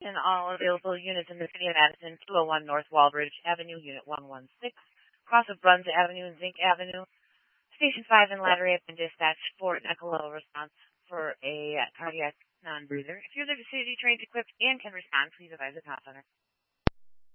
Madison. All available units in the city of Madison, 201 North Walbridge Avenue, Unit 116, cross of Bruns Avenue and Zinc Avenue. Station 5 in Lattery have been dispatched for an echolo response for a cardiac non-breather. If you're the city trained, equipped, and can respond, please advise the call center.